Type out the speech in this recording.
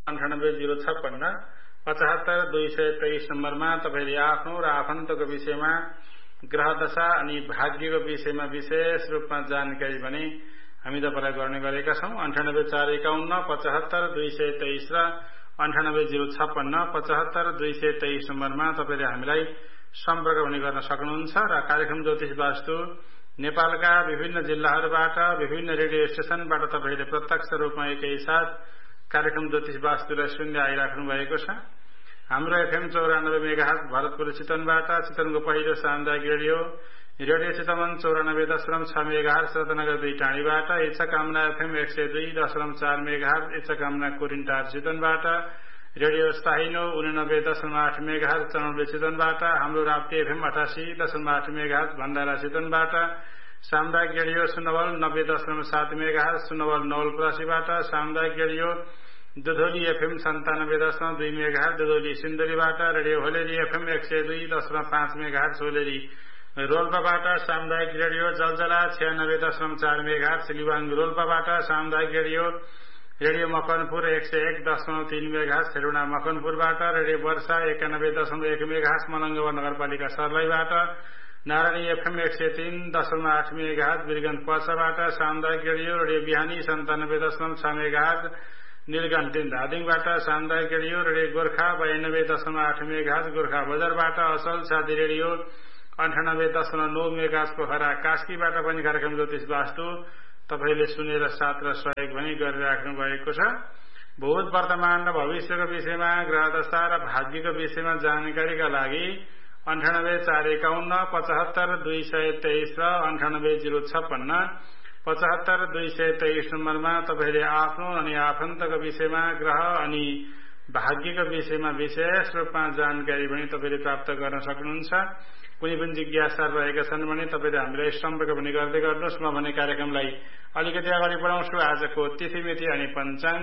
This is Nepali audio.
9806 75223 नम्बरमा तपाईले आफ्नो र आफन्तको विषयमा ग्रह दशा अनि भाग्यको विषयमा विशेष रूपमा जानकारी भने हामी तपाईलाई गर्ने गरेका छौं। 9841572223 र 9806 75223 नम्बरमा तपाईले हामीलाई सम्पर्क हुने गर्न सक्नुहुन्छ र कार्यक्रम ज्योतिष वास्तु नेपालका विभिन्न जिल्लाहरूबाट विभिन्न रेडियो स्टेशनबाट तपाईले प्रत्यक्ष रूपमा एकैसाथ कार्यक्रम ज्योतिष वास्तुलाई सुन्दै आइराख्नु भएको छ। हाम्रो एफएम 94 मेगाहर्ज भरतपुर चितवनबाट चितवनको पहिलो सामुदायिक radio Chitwan 94.6 megahertz Ratnanagar 2 टाढीबाट इच्छाकामना FM 102.4 megahertz इच्छाकामना कोरिन्टार चितवनबाट radio स्थाहिनो 89.8 megahertz चौरनबे चितवनबाट हाम्रो राप्ती एफएम 88.8 मेगाहर्ज भण्डारा चितवनबाट सामुदायिक रेडियो सुनवल 90.7 मेगाहर्ज सुनवल नवलपरासीबाट सामुदायिक radio दुधोली FM 97.2 megahertz दुधोली सिन्धुलीबाट radio होलेरी FM 102.5 megahertz होलेरी रोल्पाबाट सामुदायिक रेडियो जलजला 96.4 मेगाहर्ज लिबाङ रोल्पाबाट सामुदायिक रेडियो मकनपुर 101.3 मेगाहर्ज हेरुना मकनपुरबाट रेडियो वर्षा 91.1 मेगाहर्ज मलङ्गवा नगरपालिका सर्लाहीबाट नारायणी एफएम 103.8 मेगाहर्ज बिरगञ्ज पर्साबाट सामुदायिक रेडियो बिहानी 97.6 मेगाहर्ज नीलगञ्ज धादिङबाट सामुदायिक रेडियो गोर्खा 92.8 मेगाहर्ज गोर्खा बजारबाट असल साथी रेडियो 98.9 मेगाहर्ज पोखरा कास्कीबाट पनि कार्यक्रम ज्योतिष वास्तु तपाईले सुनेर साथ र सहयोग पनि गरिराख्नु भएको छ। भूत वर्तमान र भविष्यको विषयमा ग्रह दशा र भाग्यको विषयमा जानकारीका लागि 9841572223 र 9806 75223 नम्बरमा तपाईले आफ्नो अनि आफन्तको विषयमा ग्रह अनि भाग्यको विषयमा विशेष रूपमा जानकारी पनि तपाईले प्राप्त गर्न सक्नुहुन्छ। कुनै पनि जिज्ञासा रहेका छन् भने तपाईले हामीलाई सम्पर्क पनि गर्दै गर्नुहोस्। म भने कार्यक्रमलाई अलिकति अगाडि बढाउँछु। आजको तिथि मिति अनि पञ्चाङ्ग